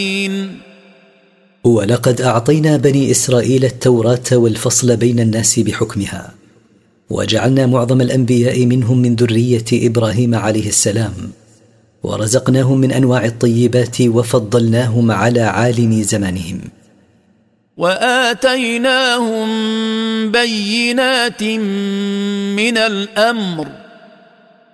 ولقد أعطينا بني إسرائيل التوراة والفصل بين الناس بحكمها، وجعلنا معظم الأنبياء منهم من ذرية إبراهيم عليه السلام، ورزقناهم من أنواع الطيبات وفضلناهم على عالم زمانهم. وآتيناهم بينات من الأمر